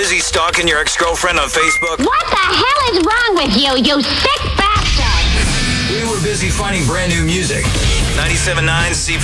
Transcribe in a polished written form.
busy stalking your ex-girlfriend on Facebook? What the hell is wrong with you, you sick bastard? We were busy finding brand new music. 97.9 CP.